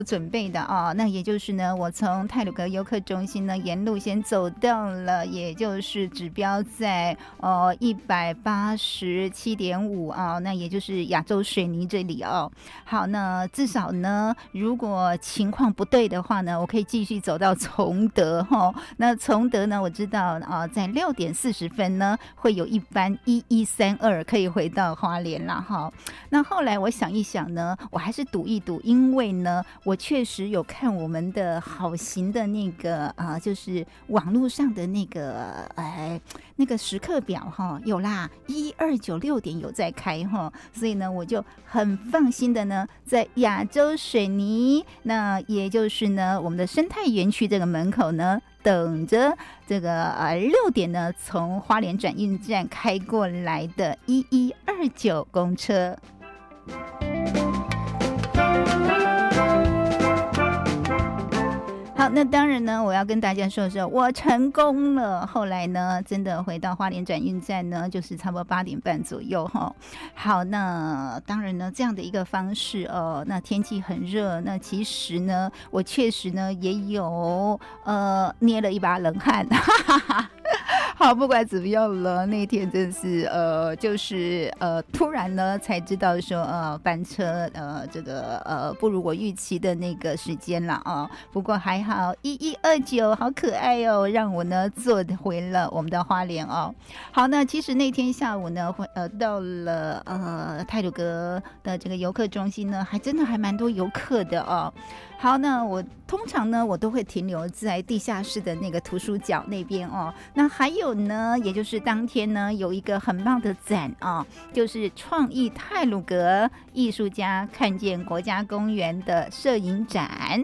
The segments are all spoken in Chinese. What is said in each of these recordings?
准备的哦，那也就是呢，我从太鲁阁游客中心呢沿路先走到了，也就是指标在187.5啊，那也就是亚洲水泥这里哦。好，那至少呢，如果情况不对的话呢，我可以继续走到崇德哈。那崇德呢，我知道啊，在6:40呢会有一班1132可以回到花莲啦哈。那后来我想一想呢，我还是赌一赌，因为呢，我确实有看我们的好行的那个就是网络上的那个那个时刻表哈，有啦，129.6点有在开哈，所以呢，我就很放心的呢，在亚洲水泥，那也就是呢我们的生态园区这个门口呢，等着这个6点呢从花莲转运站开过来的1129公车。好，那当然呢，我要跟大家说说，我成功了。后来呢，真的回到花莲转运站呢，就是差不多8点半左右哈。好，那当然呢，这样的一个方式哦，那天气很热，那其实呢，我确实呢也有捏了一把冷汗，哈哈哈。好，不管怎么样了，那天真是就是突然呢才知道说班车这个不如我预期的那个时间了啊。不过还好1129好可爱哦，让我呢坐回了我们的花莲哦。好，那其实那天下午呢到了太鲁阁的这个游客中心呢，还真的还蛮多游客的哦。好，那我通常呢，我都会停留在地下室的那个图书角那边哦。那还有呢，也就是当天呢，有一个很棒的展哦，就是创意太鲁阁艺术家看见国家公园的摄影展。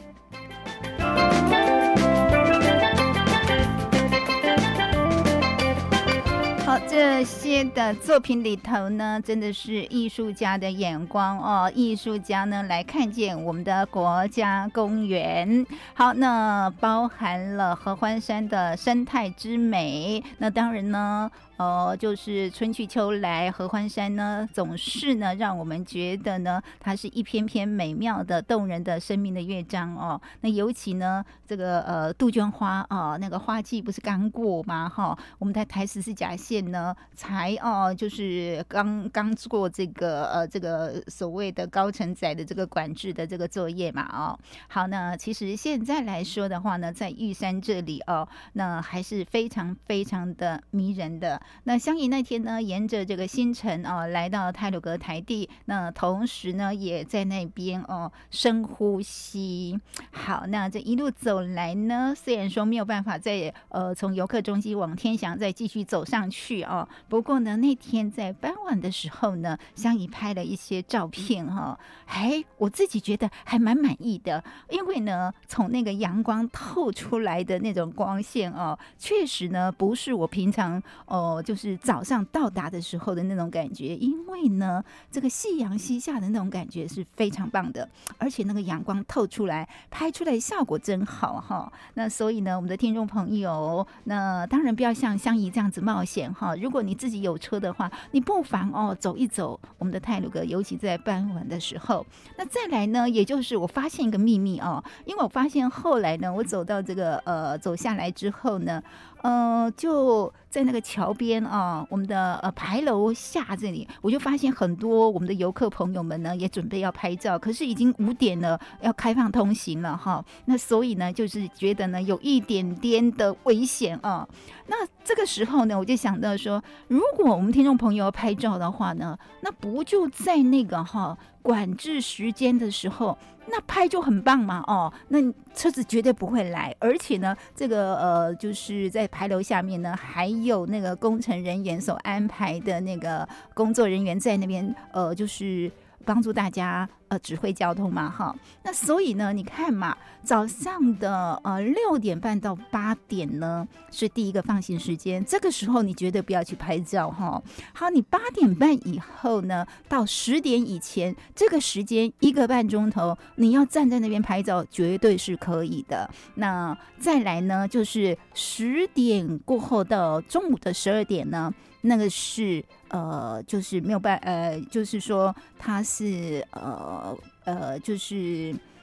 好，这些的作品里头呢，真的是艺术家的眼光哦。艺术家呢来看见我们的国家公园。好，那包含了合欢山的生态之美。那当然呢，就是春去秋来，合欢山呢总是呢让我们觉得呢，它是一篇篇美妙的、动人的生命的乐章哦。那尤其呢，这个杜鹃花哦，那个花季不是刚过吗？哈，我们在台14甲线呢，才就是刚过这个所谓的高承载的这个管制的这个作业嘛哦。好，那其实现在来说的话呢，在玉山这里哦，那还是非常非常的迷人的。那相宜那天呢，沿着这个新城来到太鲁阁台地，那同时呢也在那边深呼吸。好，那这一路走来呢，虽然说没有办法再从游客中心往天祥再继续走上去哦，不过呢那天在傍晚的时候呢，相宜拍了一些照片我自己觉得还蛮满意的，因为呢从那个阳光透出来的那种光线确实呢不是我平常就是早上到达的时候的那种感觉，因为呢这个夕阳西下的那种感觉是非常棒的，而且那个阳光透出来拍出来效果真好哈。那所以呢我们的听众朋友，那当然不要像相宜这样子冒险哈，如果你自己有车的话，你不妨走一走我们的太鲁阁，尤其在傍晚的时候。那再来呢，也就是我发现一个秘密因为我发现后来呢，我走到这个走下来之后呢，就在那个桥边我们的牌楼下这里，我就发现很多我们的游客朋友们呢也准备要拍照，可是已经5点了，要开放通行了哈。那所以呢，就是觉得呢有一点点的危险那这个时候呢，我就想到说，如果我们听众朋友要拍照的话呢，那不就在那个管制时间的时候，那拍就很棒嘛那车子绝对不会来，而且呢，这个就是在牌楼下面呢，还有那个工程人员所安排的那个工作人员在那边就是帮助大家指挥交通嘛那所以呢，你看嘛，早上的6点半到8点呢是第一个放行时间，这个时候你绝对不要去拍照好，你8点半以后呢，到10点以前这个时间1个半钟头，你要站在那边拍照绝对是可以的。那再来呢，就是10点过后到中午的12点呢，那个是就是没有办就是说它是就是